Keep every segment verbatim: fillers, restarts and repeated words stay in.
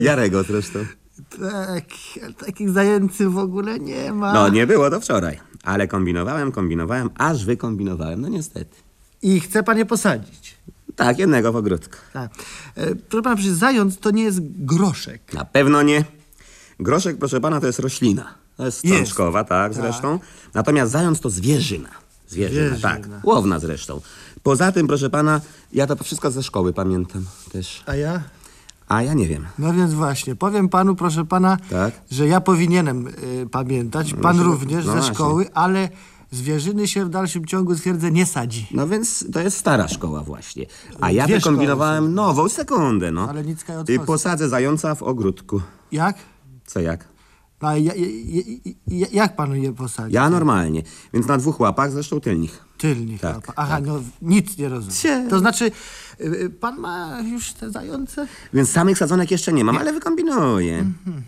Jarego zresztą. Tak, ale takich zajęcy w ogóle nie ma. No, nie było to wczoraj. Ale kombinowałem, kombinowałem, aż wykombinowałem. No niestety. I chce pan je posadzić. Tak, jednego w ogródku. Tak. E, proszę pana, przecież zając to nie jest groszek. Na pewno nie. Groszek, proszę pana, to jest roślina. To jest Jest. strączkowa, tak, zresztą. Natomiast zając to zwierzyna. Zwierzyna, Zwierzyna. tak. Łowna zresztą. Poza tym, proszę pana, ja to wszystko ze szkoły pamiętam też. A ja? A ja nie wiem. No więc właśnie, powiem panu, proszę pana, Tak? że ja powinienem y, pamiętać, pan się- również no ze właśnie. szkoły, ale zwierzyny się w dalszym ciągu, twierdzę, nie sadzi. No więc to jest stara szkoła właśnie. A ja Dwie wykombinowałem szkoły nową, sekundę, no. Ale nicka i od I chwostu. posadzę zająca w ogródku. Jak? Co jak? No, a ja, ja, ja, jak panu je posadzi? Ja normalnie. Więc na dwóch łapach, zresztą tylnych. Tylnych. Tak, łapa. Aha, no nic nie rozumiem. Cie. To znaczy, y, y, pan ma już te zające? Więc samych sadzonek jeszcze nie mam, ale wykombinuję.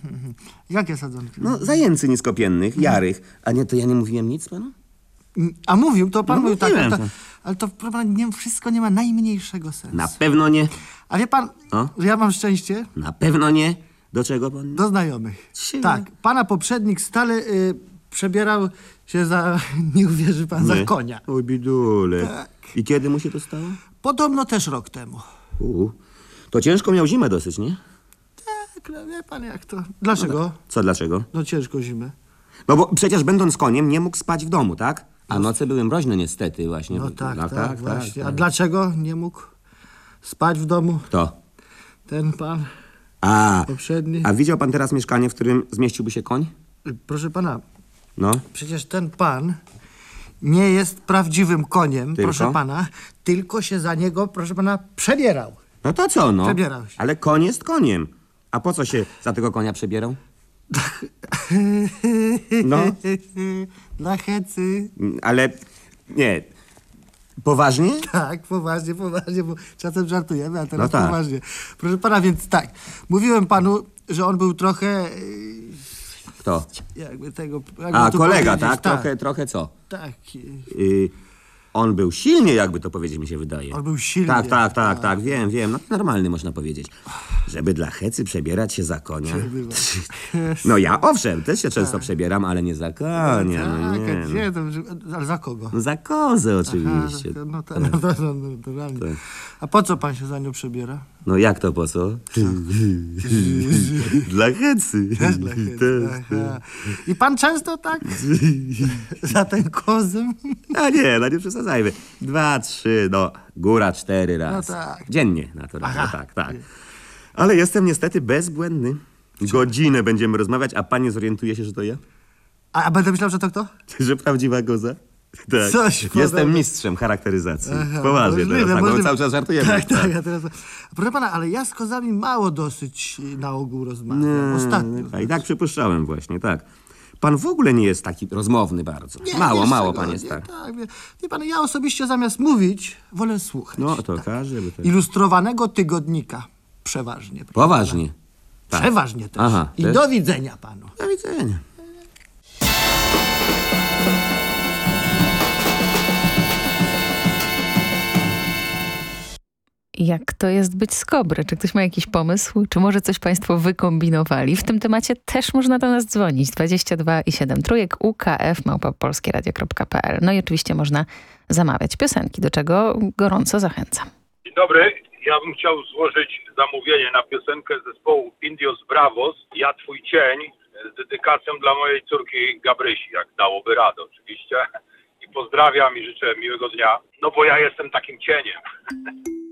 Jakie sadzonki? No, zajęcy niskopiennych, jarych. A nie, to ja nie mówiłem nic panu? Mm, A mówił, to pan No, mówił tak, ale mówiłem to, to. ale to proszę pana, nie, wszystko nie ma najmniejszego sensu. Na pewno nie. A wie pan, O? że ja mam szczęście Na pewno nie. Do czego pan? do znajomych. Cie. Tak, pana poprzednik stale y, przebierał się za, nie uwierzy pan, za Nie. konia. Oj, bidule. Tak. I kiedy mu się to stało? Podobno też rok temu. U, to ciężko miał zimę dosyć, nie? Tak, no wie pan jak to. Dlaczego? Co, dlaczego? No ciężko zimę. No bo przecież będąc koniem nie mógł spać w domu, tak? A noce były mroźne niestety właśnie. No tak, tak, właśnie. A dlaczego nie mógł spać w domu Kto? ten pan A, poprzedni? a widział pan teraz mieszkanie, w którym zmieściłby się koń? Y, Proszę pana, No. przecież ten pan nie jest prawdziwym koniem, Tylko? proszę pana, tylko się za niego, proszę pana, przebierał. No to co, no? Przebierał się. Ale koń jest koniem. A po co się za tego konia przebierał? No. Dla hecy. Ale nie. Poważnie? Tak, poważnie, poważnie, bo czasem żartujemy, a teraz No tak. poważnie. Proszę pana, więc tak, mówiłem panu, że on był trochę, y, Kto? jakby tego... jakby A, tu kolega, powiedzieć, tak? Trochę, trochę co? Tak, Y, on był silnie, jakby to powiedzieć, mi się wydaje. on był silny. Tak, tak, tak, tak, wiem, wiem. No normalny można powiedzieć. Żeby dla hecy przebierać się za konia. No ja owszem, też się często przebieram, ale nie za konia, no Tak, nie. a No. gdzie to, ale za kogo? No za kozę Aha, oczywiście. no, no, to, no, to, no, no, naturalnie. Tak. A po co pan się za nią przebiera? No jak to po co? Dla hecy. Też dla hecy, aha. I pan często tak za ten kozem? A nie, no nie przesadzajmy. Dwa, trzy, no góra cztery raz. No tak. Dziennie naturalnie, Aha. tak, tak. Ale jestem niestety bezbłędny. Godzinę będziemy rozmawiać, a pan nie zorientuje się, że to ja? A, a będę myślał, że to kto? Że prawdziwa goza? Tak. Coś Jestem podobne. mistrzem charakteryzacji. Aha, Poważnie możliwe, teraz, tak, no, możliwe. cały czas żartujemy. Tak, tak, ja teraz... Proszę pana, ale ja z kozami mało dosyć na ogół rozmawiam. Ostatnio. A i tak przypuszczałem właśnie, tak. Pan w ogóle nie jest taki rozmowny bardzo. Nie, mało, wiesz mało czego, pan jest nie, tak. tak wie, wie pan, ja osobiście zamiast mówić, wolę słuchać. No to każe, by tak. Ilustrowanego tygodnika. Przeważnie. proszę Poważnie. pana. Tak. Przeważnie też. Aha, I też? do widzenia panu. Do widzenia. Jak to jest być z kobry? Czy ktoś ma jakiś pomysł? Czy może coś państwo wykombinowali? W tym temacie też można do nas dzwonić. dwadzieścia dwa i siedem trójek U K F małpa polskieradio kropka p l. No i oczywiście można zamawiać piosenki, do czego gorąco zachęcam. Dzień dobry, ja bym chciał złożyć zamówienie na piosenkę zespołu Indios Bravos, Ja Twój Cień, z dedykacją dla mojej córki Gabrysi, jak dałoby radę oczywiście. I pozdrawiam i życzę miłego dnia, no bo ja jestem takim cieniem.